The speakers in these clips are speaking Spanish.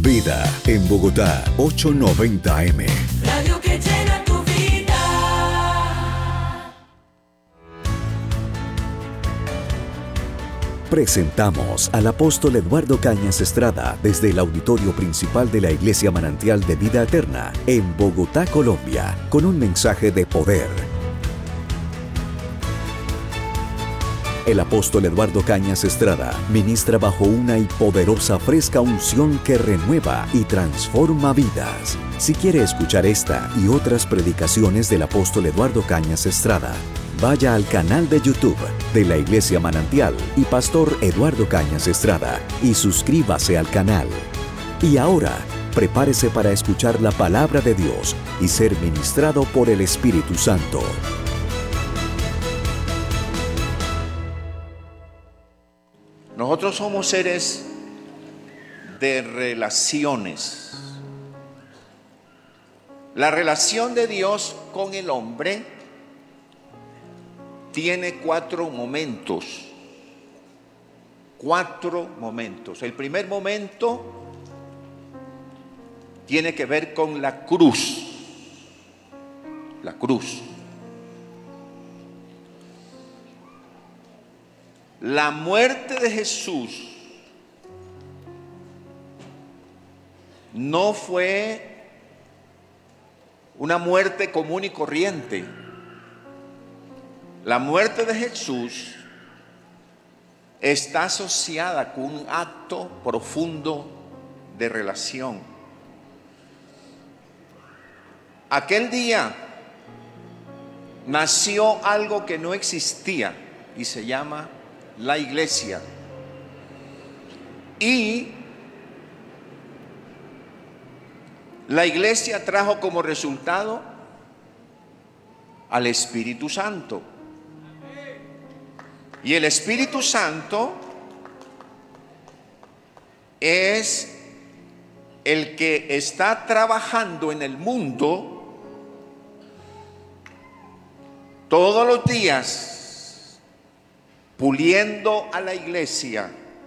Vida en Bogotá, 890 AM. Radio que llena tu vida. Presentamos al apóstol Eduardo Cañas Estrada desde el auditorio principal de la Iglesia Manantial de Vida Eterna en Bogotá, Colombia, con un mensaje de poder. El apóstol Eduardo Cañas Estrada ministra bajo una y poderosa fresca unción que renueva y transforma vidas. Si quiere escuchar esta y otras predicaciones del apóstol Eduardo Cañas Estrada, vaya al canal de YouTube de la Iglesia Manantial y Pastor Eduardo Cañas Estrada y suscríbase al canal. Y ahora, prepárese para escuchar la palabra de Dios y ser ministrado por el Espíritu Santo. Nosotros somos seres de relaciones. La relación de Dios con el hombre tiene 4 momentos. 4 momentos. El primer momento tiene que ver con la cruz. La cruz. La muerte de Jesús no fue una muerte común y corriente. La muerte de Jesús está asociada con un acto profundo de relación. Aquel día nació algo que no existía y se llama la iglesia. Y la iglesia trajo como resultado al Espíritu Santo. Y el Espíritu Santo es el que está trabajando en el mundo todos los días, puliendo a la iglesia,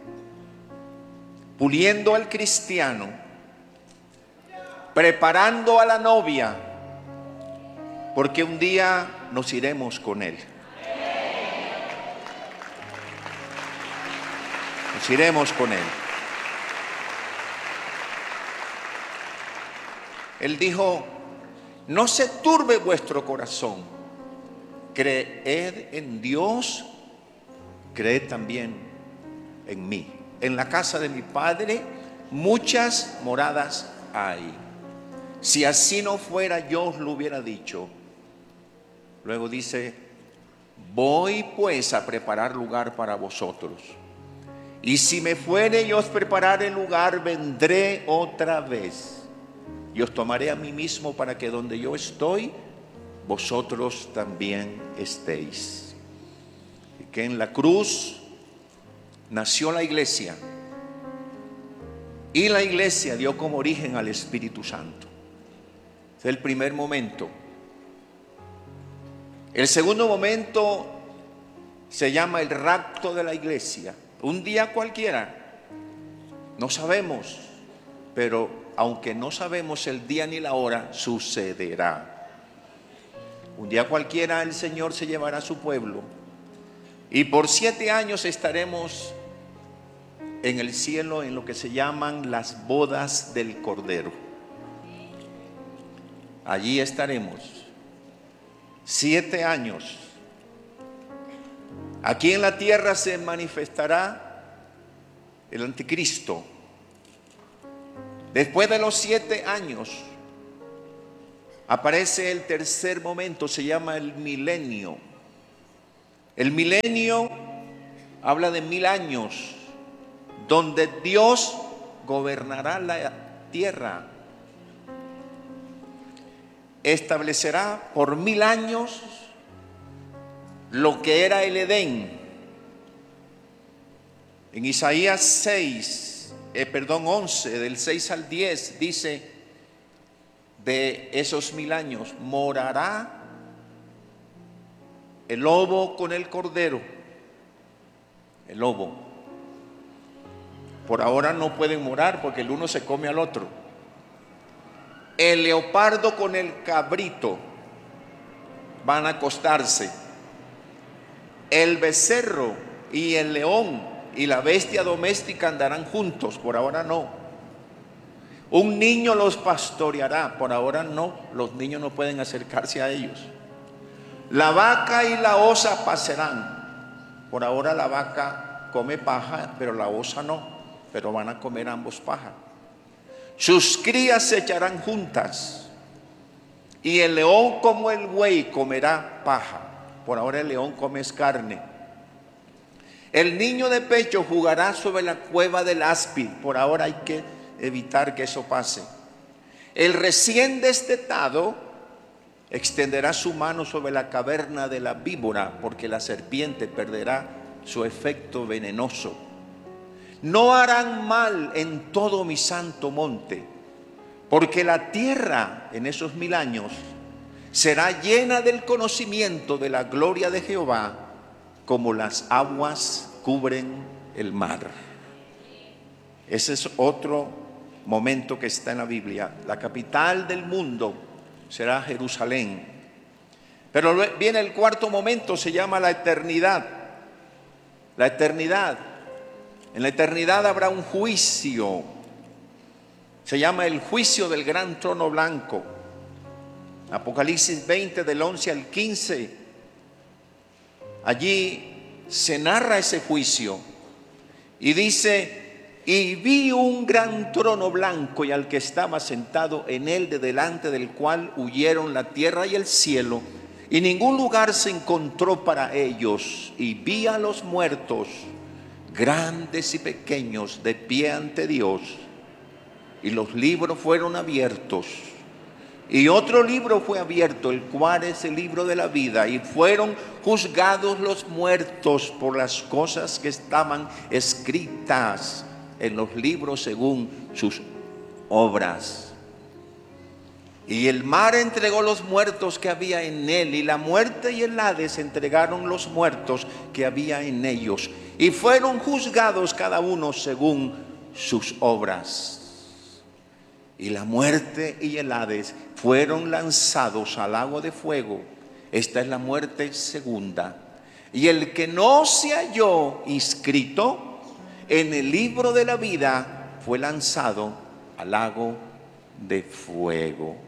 puliendo al cristiano, preparando a la novia, porque un día nos iremos con él. Nos iremos con él. Él dijo: no se turbe vuestro corazón, creed en Dios, creed también en mí. En la casa de mi Padre muchas moradas hay. Si así no fuera, yo os lo hubiera dicho. Luego dice: voy pues a preparar lugar para vosotros. Y si me fuere y os preparare lugar, vendré otra vez y os tomaré a mí mismo, para que donde yo estoy, vosotros también estéis. Y que en la cruz nació la iglesia, y la iglesia dio como origen al Espíritu Santo. Es el primer momento. El segundo momento se llama el rapto de la iglesia. Un día cualquiera, no sabemos, pero aunque no sabemos el día ni la hora, sucederá. Un día cualquiera el Señor se llevará a su pueblo, y por 7 años estaremos en el cielo, en lo que se llaman las bodas del Cordero. Allí estaremos 7 años. Aquí en la tierra se manifestará el anticristo. Después de los 7 años aparece el tercer momento, se llama el milenio. El milenio habla de 1000 años, donde Dios gobernará la tierra. Establecerá por 1000 años lo que era el Edén. En Isaías 11, del 6 al 10, dice: de esos 1000 años morará el lobo con el cordero. El lobo. Por ahora no pueden morar porque el uno se come al otro. El leopardo con el cabrito van a acostarse. El becerro y el león y la bestia doméstica andarán juntos. Por ahora no. Un niño los pastoreará. Por ahora no. Los niños no pueden acercarse a ellos. La vaca y la osa pasarán. Por ahora la vaca come paja, pero la osa no. Pero van a comer ambos paja. Sus crías se echarán juntas. Y el león como el buey comerá paja. Por ahora el león come carne. El niño de pecho jugará sobre la cueva del áspid. Por ahora hay que evitar que eso pase. El recién destetado extenderá su mano sobre la caverna de la víbora, porque la serpiente perderá su efecto venenoso. No harán mal en todo mi santo monte, porque la tierra en esos 1000 años será llena del conocimiento de la gloria de Jehová, como las aguas cubren el mar. Ese es otro momento que está en la Biblia. La capital del mundo será Jerusalén. Pero viene el cuarto momento, se llama la eternidad. La eternidad. En la eternidad habrá un juicio. Se llama el juicio del gran trono blanco. Apocalipsis 20 del 11 al 15. Allí se narra ese juicio. Y dice: y vi un gran trono blanco y al que estaba sentado en él, de delante del cual huyeron la tierra y el cielo, y ningún lugar se encontró para ellos. Y vi a los muertos, grandes y pequeños, de pie ante Dios, y los libros fueron abiertos. Y otro libro fue abierto, el cual es el libro de la vida, y fueron juzgados los muertos por las cosas que estaban escritas en los libros según sus obras. Y el mar entregó los muertos que había en él, y la muerte y el Hades entregaron los muertos que había en ellos, y fueron juzgados cada uno según sus obras. Y la muerte y el Hades fueron lanzados al lago de fuego. Esta es la muerte segunda. Y el que no se halló inscrito en el libro de la vida fue lanzado al lago de fuego.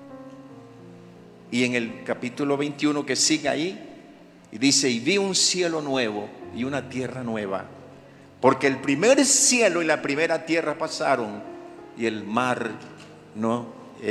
Y en el capítulo 21 que sigue ahí, y dice: y vi un cielo nuevo y una tierra nueva, porque el primer cielo y la primera tierra pasaron, y el mar no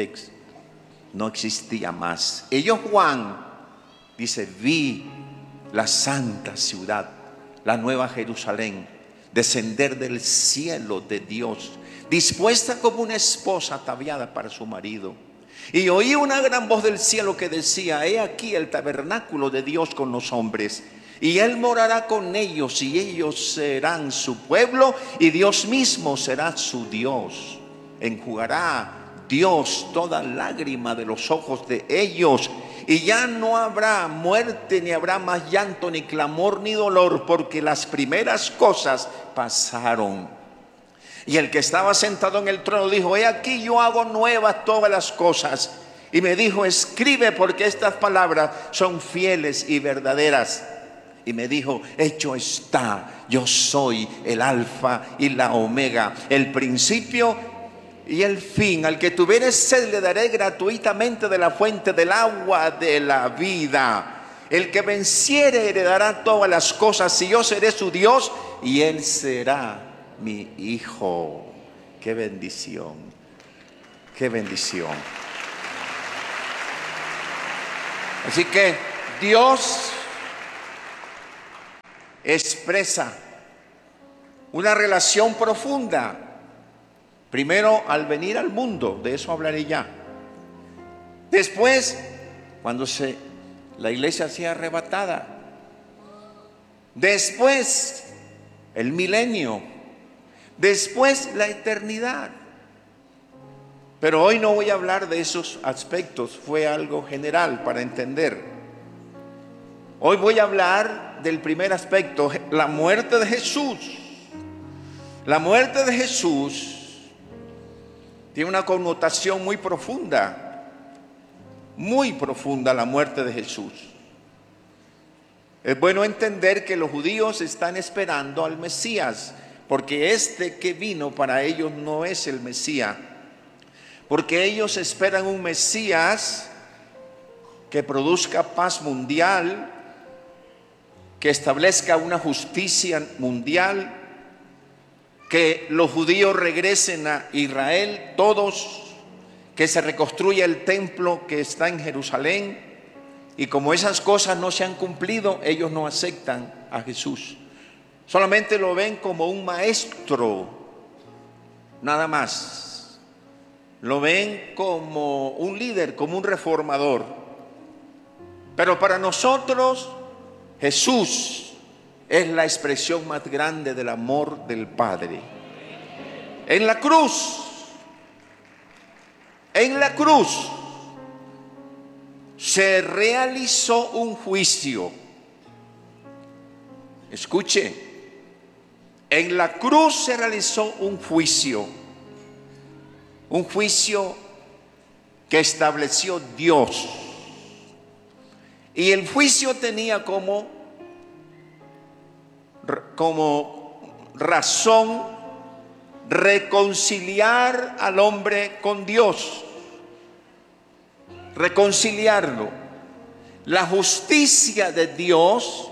existía más. Y yo, Juan, dice: vi la santa ciudad, la nueva Jerusalén, descender del cielo de Dios, dispuesta como una esposa ataviada para su marido. Y oí una gran voz del cielo que decía: he aquí el tabernáculo de Dios con los hombres, y Él morará con ellos, y ellos serán su pueblo, y Dios mismo será su Dios. Enjugará Dios toda lágrima de los ojos de ellos, y ya no habrá muerte, ni habrá más llanto, ni clamor, ni dolor, porque las primeras cosas pasaron. Y el que estaba sentado en el trono dijo: he aquí yo hago nuevas todas las cosas. Y me dijo: escribe, porque estas palabras son fieles y verdaderas. Y me dijo: hecho está, yo soy el alfa y la omega, el principio y el fin. Al que tuviere sed le daré gratuitamente de la fuente del agua de la vida. El que venciere heredará todas las cosas, y yo seré su Dios, y él será mi hijo. Qué bendición, qué bendición. Así que Dios expresa una relación profunda. Primero, al venir al mundo, de eso hablaré ya. Después, cuando la iglesia sea arrebatada. Después, el milenio. Después, la eternidad. Pero hoy no voy a hablar de esos aspectos, fue algo general para entender. Hoy voy a hablar del primer aspecto, la muerte de Jesús. La muerte de Jesús tiene una connotación muy profunda la muerte de Jesús. Es bueno entender que los judíos están esperando al Mesías, porque este que vino para ellos no es el Mesías, porque ellos esperan un Mesías que produzca paz mundial, que establezca una justicia mundial, que los judíos regresen a Israel todos, que se reconstruya el templo que está en Jerusalén. Y como esas cosas no se han cumplido, ellos no aceptan a Jesús. Solamente lo ven como un maestro, nada más. Lo ven como un líder, como un reformador. Pero para nosotros, Jesús es la expresión más grande del amor del Padre. En la cruz se realizó un juicio. Escuche, en la cruz se realizó un juicio que estableció Dios. Y el juicio tenía como razón reconciliar al hombre con Dios, reconciliarlo. La justicia de Dios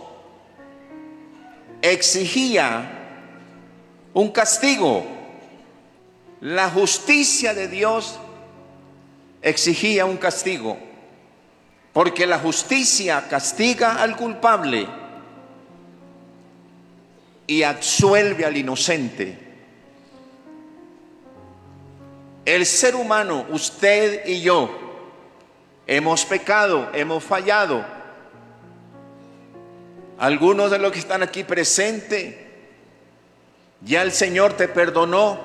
exigía un castigo. La justicia de Dios exigía un castigo, porque la justicia castiga al culpable y absuelve al inocente. El ser humano, usted y yo, hemos pecado, hemos fallado. Algunos de los que están aquí presentes, ya el Señor te perdonó,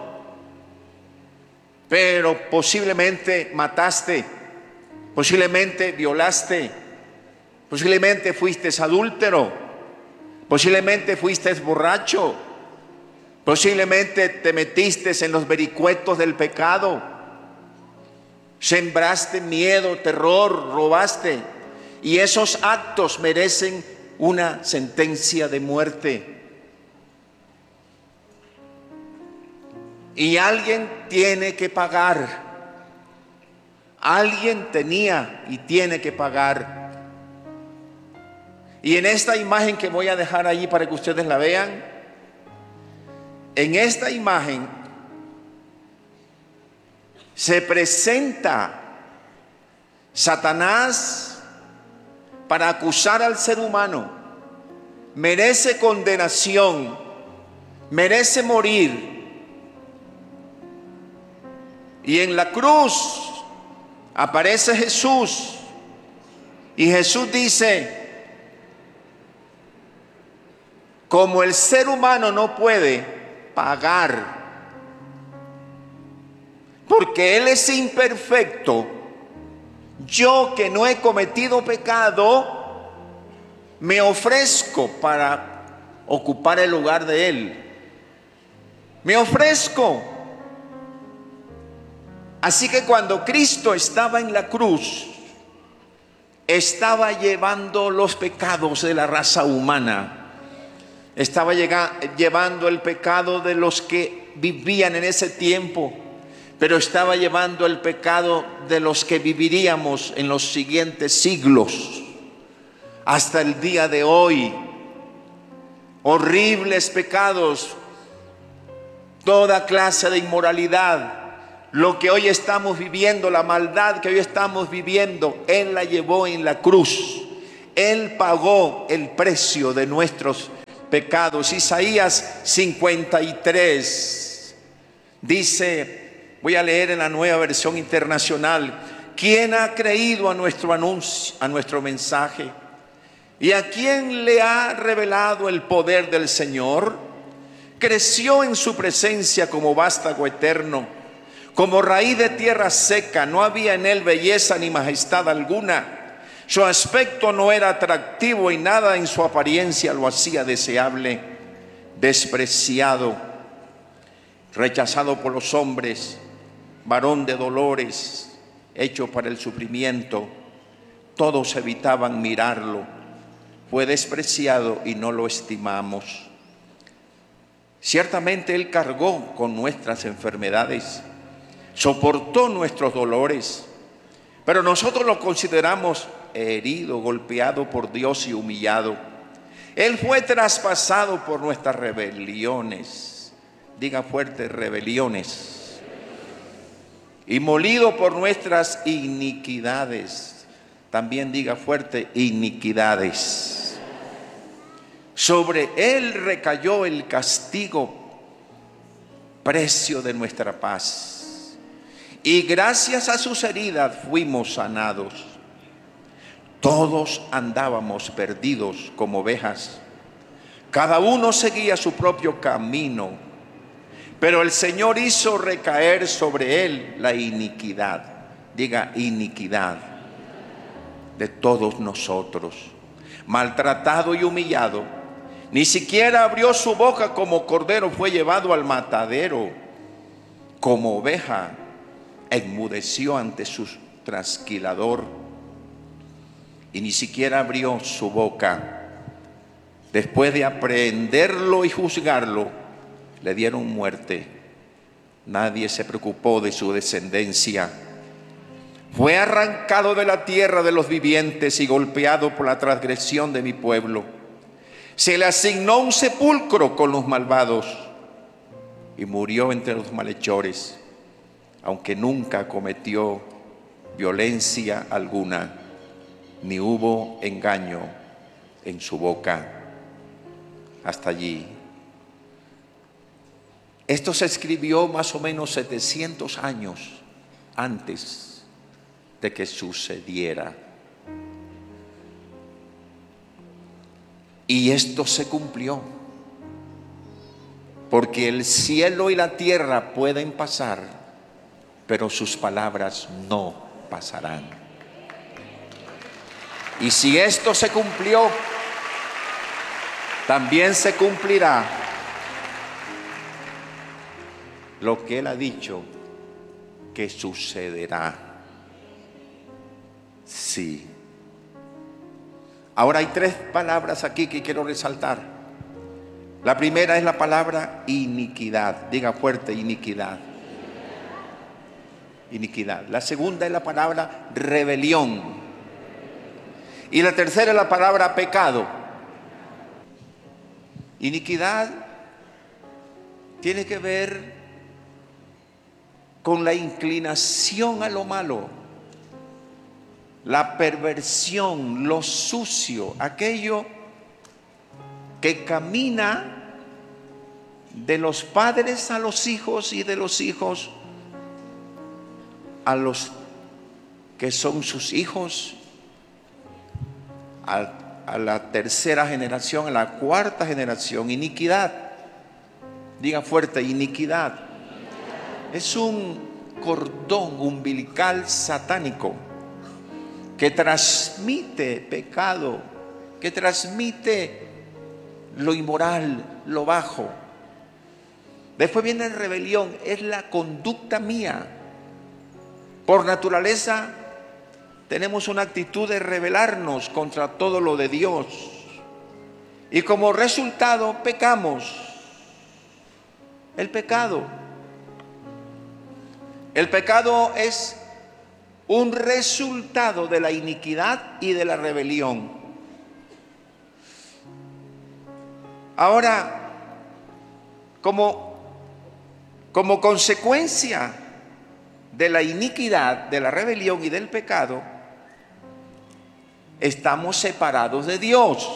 pero posiblemente mataste, posiblemente violaste, posiblemente fuiste adúltero, posiblemente fuiste borracho, posiblemente te metiste en los vericuetos del pecado, sembraste miedo, terror, robaste, y esos actos merecen una sentencia de muerte. Y alguien tiene que pagar. Alguien tenía y tiene que pagar. Y en esta imagen que voy a dejar allí para que ustedes la vean, en esta imagen se presenta Satanás para acusar al ser humano. Merece condenación, merece morir. Y en la cruz aparece Jesús, y Jesús dice: como el ser humano no puede pagar, porque Él es imperfecto, yo que no he cometido pecado, me ofrezco para ocupar el lugar de Él. Me ofrezco. Así que cuando Cristo estaba en la cruz, estaba llevando los pecados de la raza humana. Estaba llevando el pecado de los que vivían en ese tiempo, pero estaba llevando el pecado de los que viviríamos en los siguientes siglos, hasta el día de hoy. Horribles pecados, toda clase de inmoralidad. Lo que hoy estamos viviendo, la maldad que hoy estamos viviendo, Él la llevó en la cruz. Él pagó el precio de nuestros pecados. Isaías 53 dice, voy a leer en la Nueva Versión Internacional: ¿quién ha creído a nuestro anuncio, a nuestro mensaje? ¿Y a quién le ha revelado el poder del Señor? Creció en su presencia como vástago eterno, como raíz de tierra seca. No había en él belleza ni majestad alguna. Su aspecto no era atractivo y nada en su apariencia lo hacía deseable. Despreciado rechazado por los hombres, varón de dolores, hecho para el sufrimiento. Todos evitaban mirarlo. Fue despreciado y no lo estimamos. Ciertamente Él cargó con nuestras enfermedades, soportó nuestros dolores, pero nosotros lo consideramos herido, golpeado por Dios y humillado. Él fue traspasado por nuestras rebeliones. Diga fuerte, rebeliones. Y molido por nuestras iniquidades. También diga fuerte, iniquidades. Sobre Él recayó el castigo, precio de nuestra paz. Y gracias a sus heridas fuimos sanados. Todos andábamos perdidos como ovejas. Cada uno seguía su propio camino. Pero el Señor hizo recaer sobre Él la iniquidad. Diga, iniquidad de todos nosotros. Maltratado y humillado, ni siquiera abrió su boca. Como cordero fue llevado al matadero. Como oveja enmudeció ante su trasquilador. Y ni siquiera abrió su boca. Después de aprehenderlo y juzgarlo, le dieron muerte. Nadie se preocupó de su descendencia. Fue arrancado de la tierra de los vivientes y golpeado por la transgresión de mi pueblo. Se le asignó un sepulcro con los malvados y murió entre los malhechores, aunque nunca cometió violencia alguna, ni hubo engaño en su boca. Hasta allí. Esto se escribió más o menos 700 años antes de que sucediera. Y esto se cumplió, porque el cielo y la tierra pueden pasar, pero sus palabras no pasarán. Y si esto se cumplió, también se cumplirá lo que Él ha dicho que sucederá. Sí. Ahora hay tres palabras aquí que quiero resaltar. La primera es la palabra iniquidad. Diga fuerte, iniquidad. Iniquidad. La segunda es la palabra rebelión. Y la tercera es la palabra pecado. Iniquidad tiene que ver con la inclinación a lo malo, la perversión, lo sucio, aquello que camina de los padres a los hijos y de los hijos a los que son sus hijos, a la tercera generación, a la cuarta generación. Iniquidad. Diga fuerte, iniquidad. Es un cordón umbilical satánico que transmite pecado, que transmite lo inmoral, lo bajo. Después viene rebelión, es la conducta mía. Por naturaleza tenemos una actitud de rebelarnos contra todo lo de Dios. Y como resultado pecamos. El pecado es un resultado de la iniquidad y de la rebelión. Ahora, como consecuencia de la iniquidad, de la rebelión y del pecado, estamos separados de Dios.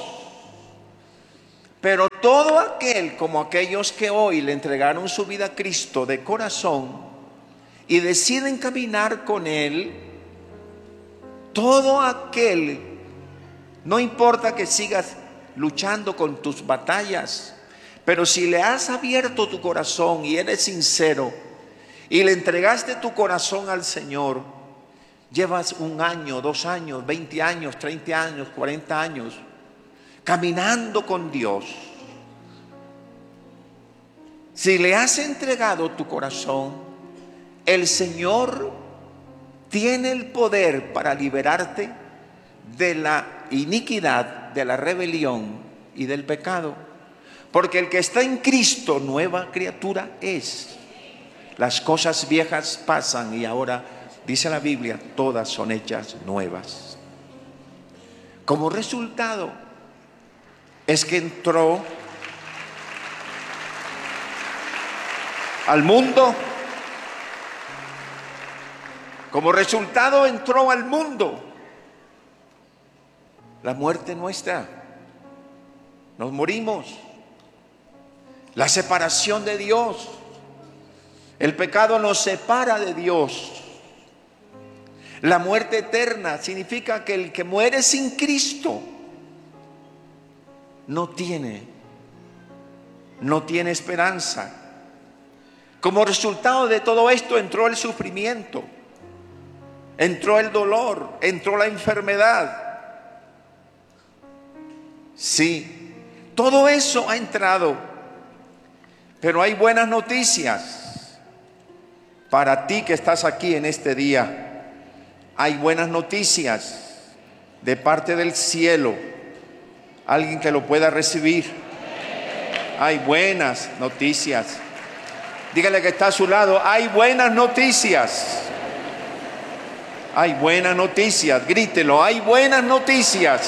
Pero todo aquel, como aquellos que hoy le entregaron su vida a Cristo de corazón y deciden caminar con Él, todo aquel, no importa que sigas luchando con tus batallas, pero si le has abierto tu corazón y eres sincero y le entregaste tu corazón al Señor, llevas 1 año, 2 años, 20 años, 30 años, 40 años caminando con Dios. Si le has entregado tu corazón, el Señor tiene el poder para liberarte de la iniquidad, de la rebelión y del pecado. Porque el que está en Cristo, nueva criatura es. Las cosas viejas pasan y ahora, dice la Biblia, todas son hechas nuevas. Como resultado, es que entró al mundo. Como resultado entró al mundo la muerte nuestra. Nos morimos. La separación de Dios. El pecado nos separa de Dios. La muerte eterna significa que el que muere sin Cristo no tiene esperanza. Como resultado de todo esto entró el sufrimiento, entró el dolor, entró la enfermedad. Sí, todo eso ha entrado. Pero hay buenas noticias para ti que estás aquí en este día. Hay buenas noticias de parte del cielo. Alguien que lo pueda recibir. Hay buenas noticias. Dígale que está a su lado, hay buenas noticias. Hay buenas noticias, grítelo, hay buenas noticias.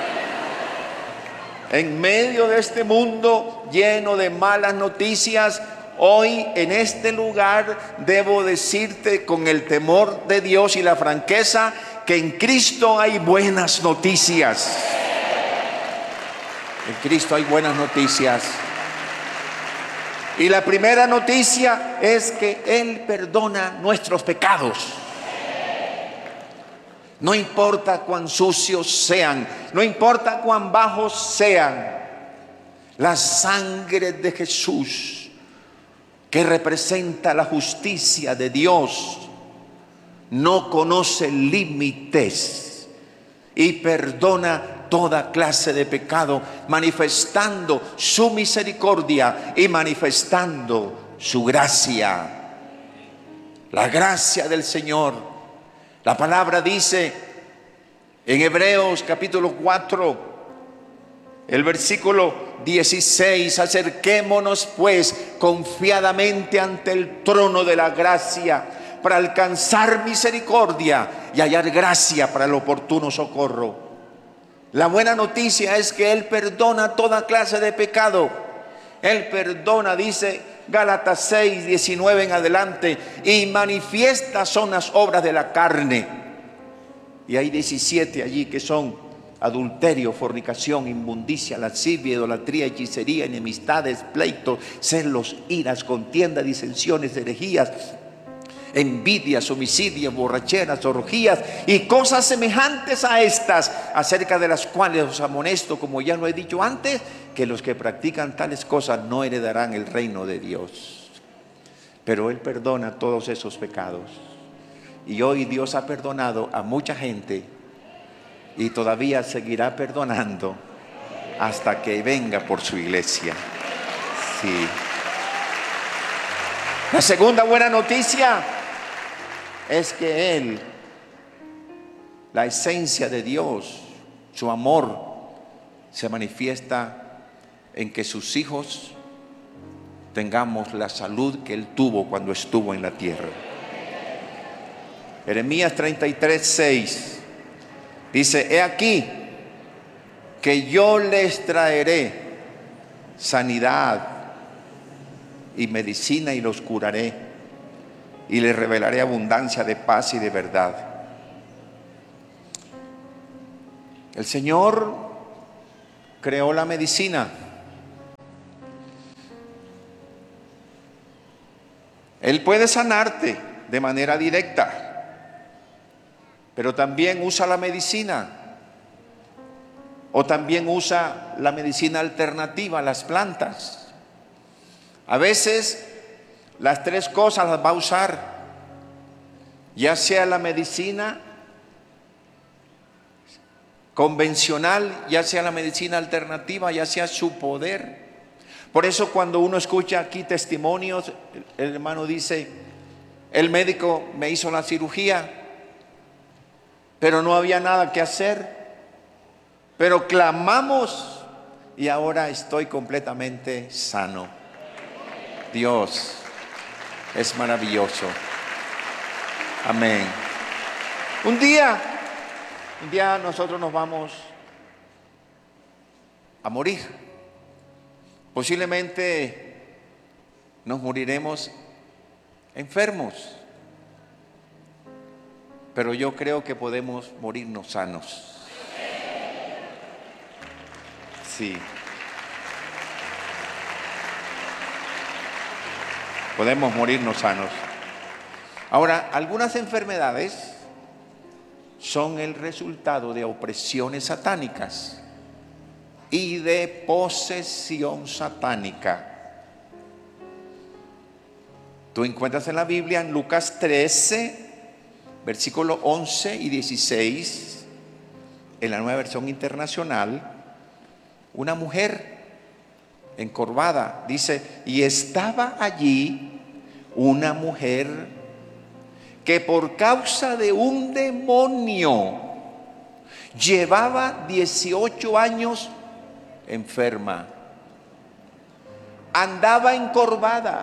En medio de este mundo lleno de malas noticias, hoy en este lugar debo decirte con el temor de Dios y la franqueza que en Cristo hay buenas noticias. En Cristo hay buenas noticias. Y la primera noticia es que Él perdona nuestros pecados. No importa cuán sucios sean, no importa cuán bajos sean, la sangre de Jesús, que representa la justicia de Dios, no conoce límites y perdona toda clase de pecado, manifestando su misericordia y manifestando su gracia. La gracia del Señor. La palabra dice en Hebreos capítulo 4, el versículo 16, acerquémonos pues confiadamente ante el trono de la gracia para alcanzar misericordia y hallar gracia para el oportuno socorro. La buena noticia es que Él perdona toda clase de pecado. Él perdona, dice Gálatas 6, 19 en adelante, y manifiestas son las obras de la carne. Y hay 17 allí que son adulterio, fornicación, inmundicia, lascivia, idolatría, hechicería, enemistades, pleitos, celos, iras, contienda, disensiones, herejías, envidias, homicidios, borracheras, orgías y cosas semejantes a estas, acerca de las cuales os amonesto, como ya lo he dicho antes, que los que practican tales cosas no heredarán el reino de Dios. Pero Él perdona todos esos pecados. Y hoy Dios ha perdonado a mucha gente y todavía seguirá perdonando hasta que venga por su iglesia. Sí. La segunda buena noticia es que Él, la esencia de Dios, su amor, se manifiesta en que sus hijos tengamos la salud que Él tuvo cuando estuvo en la tierra. Jeremías 33, 6 dice: he aquí que yo les traeré sanidad y medicina y los curaré y les revelaré abundancia de paz y de verdad. El Señor creó la medicina. Él puede sanarte de manera directa, pero también usa la medicina, o también usa la medicina alternativa, las plantas. A veces las tres cosas las va a usar, ya sea la medicina convencional, ya sea la medicina alternativa, ya sea su poder, Por eso cuando uno escucha aquí testimonios, el hermano dice, el médico me hizo la cirugía, pero no había nada que hacer. Pero clamamos y ahora estoy completamente sano. Dios es maravilloso. Amén. Un día nosotros nos vamos a morir. Posiblemente nos moriremos enfermos, pero yo creo que podemos morirnos sanos. Sí. Podemos morirnos sanos. Ahora, algunas enfermedades son el resultado de opresiones satánicas y de posesión satánica. Tú encuentras en la Biblia, en Lucas 13, versículos 11 y 16, en la Nueva Versión Internacional, una mujer encorvada, dice, y estaba allí una mujer que por causa de un demonio llevaba 18 años enferma, andaba encorvada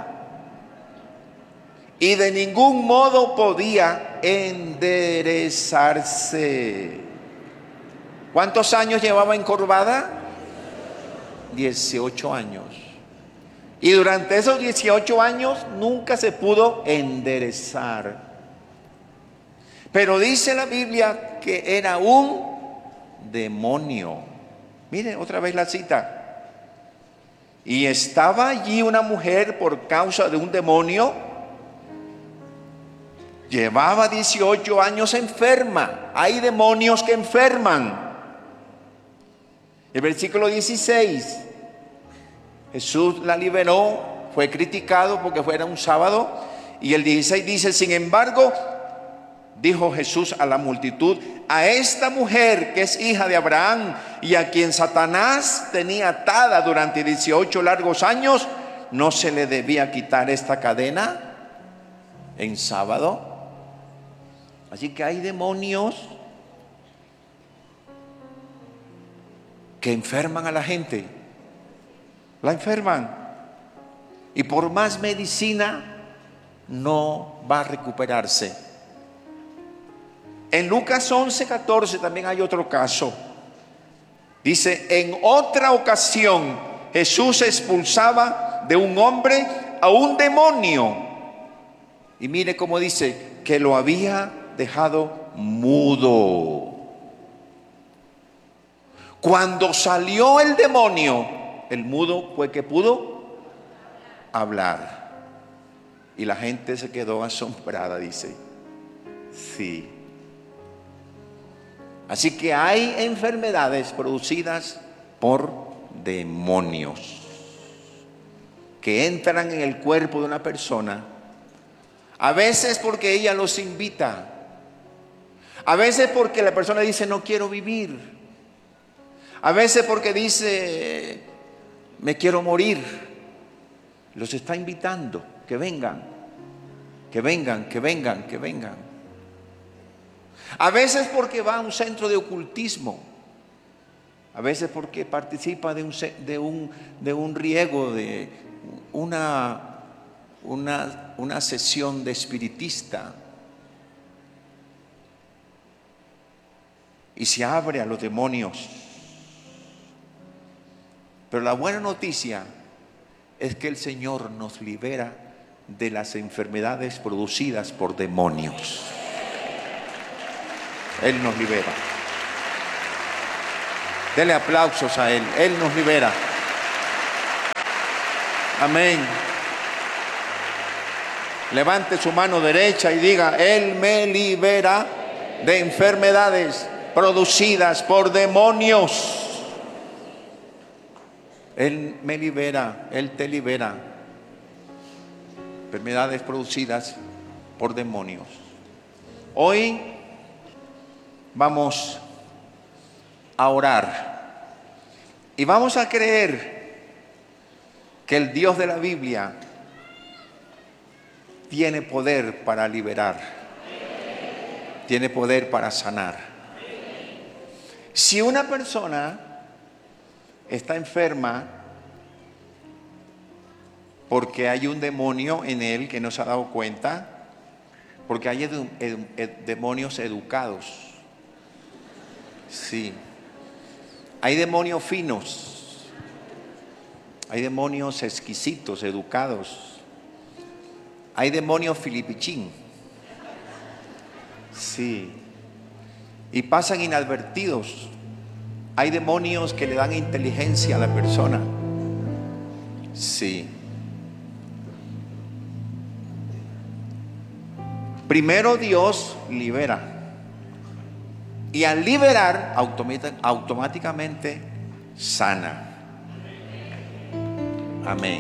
y de ningún modo podía enderezarse. ¿Cuántos años llevaba encorvada? 18 años. Y durante esos 18 años nunca se pudo enderezar. Pero dice la Biblia que era un demonio. Mire otra vez la cita. Y estaba allí una mujer por causa de un demonio. Llevaba 18 años enferma. Hay demonios que enferman. El versículo 16, Jesús la liberó, fue criticado porque fuera un sábado. Y el 16 dice, sin embargo, dijo Jesús a la multitud, a esta mujer que es hija de Abraham y a quien Satanás tenía atada durante 18 largos años, ¿no se le debía quitar esta cadena en sábado? Así que hay demonios que enferman a la gente, la enferman, y por más medicina no va a recuperarse. En Lucas 11:14 también hay otro caso. Dice, en otra ocasión Jesús expulsaba de un hombre a un demonio, y mire cómo dice, que lo había dejado mudo. Cuando salió el demonio, el mudo fue que pudo hablar. Y la gente se quedó asombrada, dice. Sí. Así que hay enfermedades producidas por demonios que entran en el cuerpo de una persona. A veces porque ella los invita. A veces porque la persona dice, no quiero vivir. A veces porque dice, me quiero morir. Los está invitando, que vengan, que vengan, que vengan, que vengan. A veces porque va a un centro de ocultismo. A veces porque participa de un riego, de una sesión de espiritista. Y se abre a los demonios. Pero la buena noticia es que el Señor nos libera de las enfermedades producidas por demonios. Él nos libera. Dele aplausos a Él. Él nos libera. Amén. Levante su mano derecha y diga, Él me libera de enfermedades producidas por demonios. Él me libera, Él te libera. Enfermedades producidas por demonios. Hoy vamos a orar y vamos a creer que el Dios de la Biblia tiene poder para liberar, tiene poder para sanar. Si una persona está enferma porque hay un demonio en él que no se ha dado cuenta, porque hay demonios educados. Sí. Hay demonios finos. Hay demonios exquisitos, educados. Hay demonios filipichín. Sí. Y pasan inadvertidos. Hay demonios que le dan inteligencia a la persona. Sí. Primero Dios libera. Y al liberar, automáticamente sana. Amén.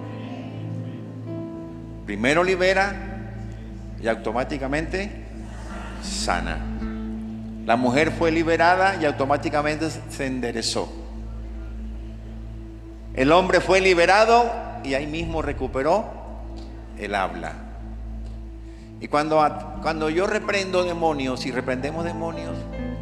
Primero libera y automáticamente sana. La mujer fue liberada y automáticamente se enderezó. El hombre fue liberado y ahí mismo recuperó el habla. Y cuando yo reprendo demonios y reprendemos demonios,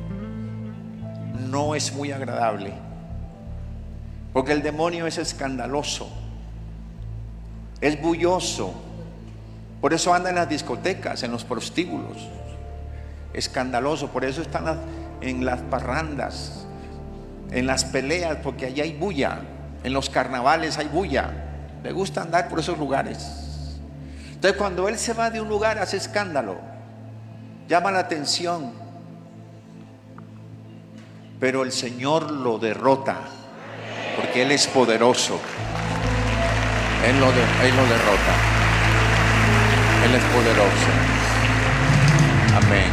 no es muy agradable, porque el demonio es escandaloso, es bulloso. Por eso anda en las discotecas, en los prostíbulos, escandaloso. Por eso están en las parrandas, en las peleas, porque allí hay bulla. En los carnavales hay bulla. Le gusta andar por esos lugares. Entonces cuando él se va de un lugar hace escándalo, llama la atención, pero el Señor lo derrota, porque Él es poderoso. Él lo derrota. Él es poderoso. Amén.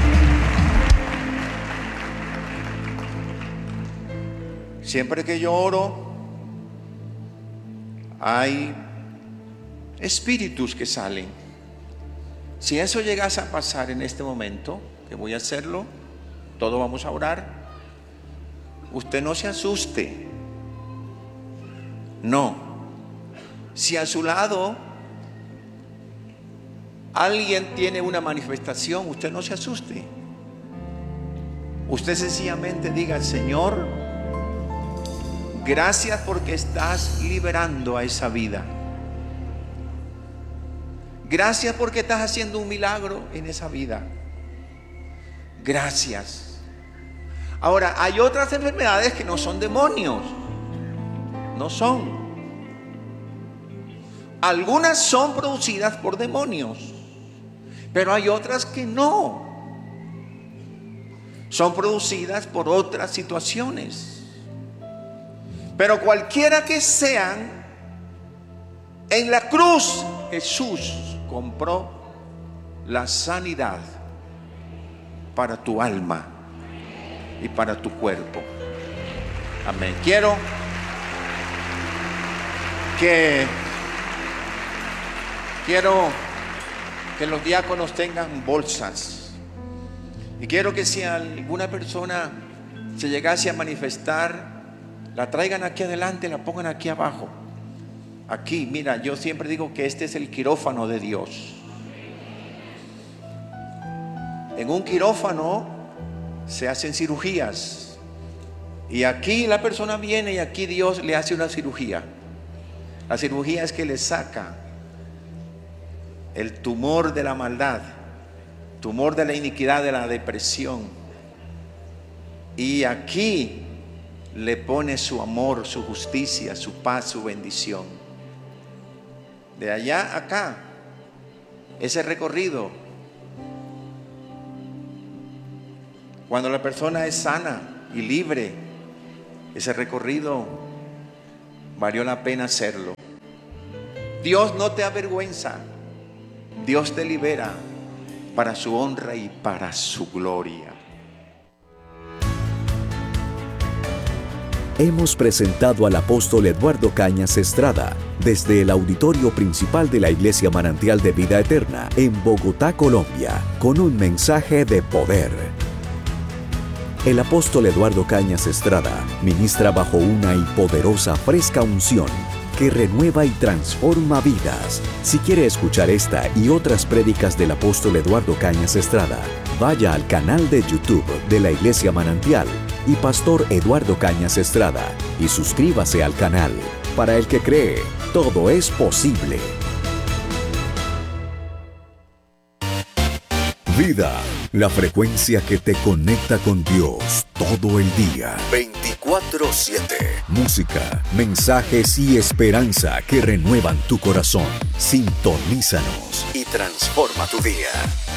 Siempre que yo oro, hay espíritus que salen. Si eso llegase a pasar en este momento, que voy a hacerlo, todos vamos a orar, usted no se asuste. No. Si a su lado alguien tiene una manifestación, usted no se asuste. Usted sencillamente diga: Señor, gracias porque estás liberando a esa vida. Gracias porque estás haciendo un milagro en esa vida. Gracias. Ahora, hay otras enfermedades que no son demonios. No son. Algunas son producidas por demonios, pero hay otras que no. Son producidas por otras situaciones. Pero cualquiera que sean, en la cruz Jesús compró la sanidad para tu alma y para tu cuerpo. Amén. Quiero que los diáconos tengan bolsas, y quiero que si alguna persona se llegase a manifestar, la traigan aquí adelante, la pongan aquí abajo. Aquí, mira, yo siempre digo que este es el quirófano de Dios. En un quirófano se hacen cirugías, y aquí la persona viene y aquí Dios le hace una cirugía. La cirugía es que le saca el tumor de la maldad, tumor de la iniquidad, de la depresión, y aquí le pone su amor, su justicia, su paz, su bendición. De allá a acá, ese recorrido, cuando la persona es sana y libre, ese recorrido valió la pena hacerlo. Dios no te avergüenza, Dios te libera para su honra y para su gloria. Hemos presentado al apóstol Eduardo Cañas Estrada desde el auditorio principal de la Iglesia Manantial de Vida Eterna en Bogotá, Colombia, con un mensaje de poder. El apóstol Eduardo Cañas Estrada ministra bajo una y poderosa fresca unción que renueva y transforma vidas. Si quiere escuchar esta y otras prédicas del apóstol Eduardo Cañas Estrada, vaya al canal de YouTube de la Iglesia Manantial y Pastor Eduardo Cañas Estrada y suscríbase al canal. Para el que cree, todo es posible. Vida, la frecuencia que te conecta con Dios todo el día. 24/7. Música, mensajes y esperanza que renuevan tu corazón. Sintonízanos y transforma tu día.